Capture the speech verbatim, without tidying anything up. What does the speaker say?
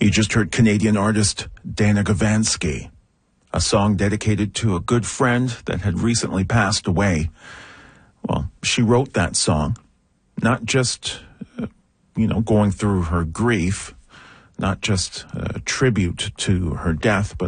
You just heard Canadian artist Dana Gavansky, a song dedicated to a good friend that had recently passed away. Well, she wrote that song, not just, uh, you know, going through her grief, not just a tribute to her death, but